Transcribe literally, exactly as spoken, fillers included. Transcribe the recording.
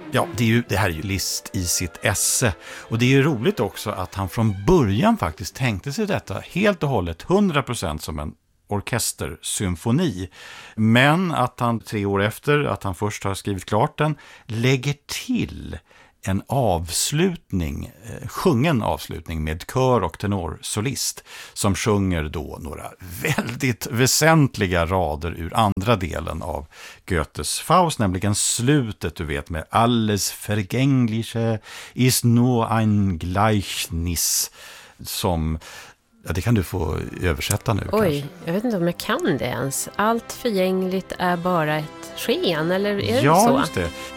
Ja, det, är ju, det här är ju Liszt i sitt esse. Och det är ju roligt också att han från början faktiskt tänkte sig detta helt och hållet, hundra procent som en orkestersymfoni. Men att han tre år efter att han först har skrivit klart den lägger till en avslutning, eh, sjungen avslutning med kör och tenorsolist som sjunger då några väldigt väsentliga rader ur andra delen av Goethes Faust, nämligen slutet, du vet, med alles Vergängliche ist nur ein Gleichnis, som, ja, det kan du få översätta nu. Oj, kanske. Jag vet inte om jag kan det ens. Allt förgängligt är bara ett sken, eller är ja, det så? Ja, just det.